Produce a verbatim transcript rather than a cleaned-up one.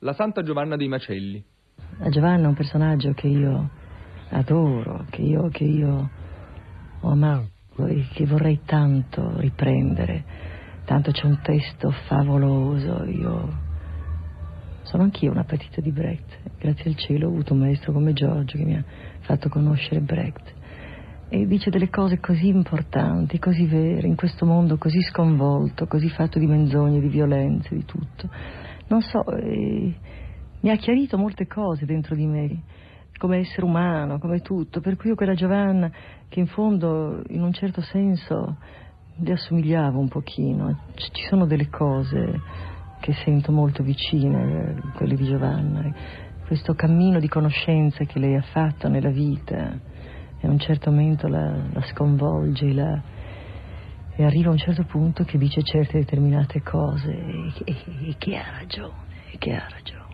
la Santa Giovanna dei Macelli. La Giovanna è un personaggio che io adoro, che io, che io ho amato e che vorrei tanto riprendere. Tanto c'è un testo favoloso. Io sono anch'io una patita di Brecht. Grazie al cielo ho avuto un maestro come Giorgio che mi ha fatto conoscere Brecht. E dice delle cose così importanti, così vere, in questo mondo così sconvolto, così fatto di menzogne, di violenze, di tutto. Non so, eh, mi ha chiarito molte cose dentro di me, come essere umano, come tutto. Per cui io quella Giovanna, che in fondo, in un certo senso, le assomigliavo un pochino. C- ci sono delle cose che sento molto vicine, quelle di Giovanna. Questo cammino di conoscenze che lei ha fatto nella vita, e a un certo momento la, la sconvolge la, e arriva a un certo punto che dice certe determinate cose e, e, e che ha ragione, e che ha ragione.